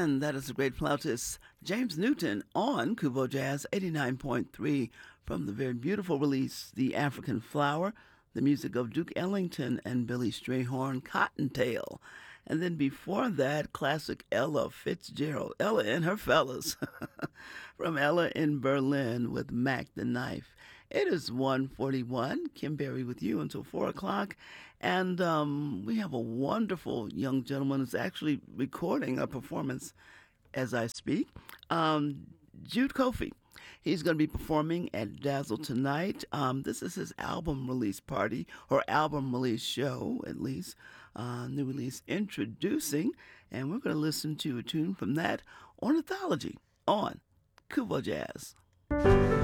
And that is the great flautist James Newton on Kubo Jazz 89.3 from the very beautiful release, The African Flower, the music of Duke Ellington and Billy Strayhorn, Cottontail. And then before that, classic Ella Fitzgerald, Ella and her fellas, from Ella in Berlin with Mac the Knife. It is 1:41. Kim Berry with you until 4 o'clock. And we have a wonderful young gentleman who's actually recording a performance as I speak. Jude Kofi. He's going to be performing at Dazzle tonight. This is his album release party, or album release show, at least. New release introducing. And we're going to lissn to a tune from that, Ornithology, on Kubo Jazz.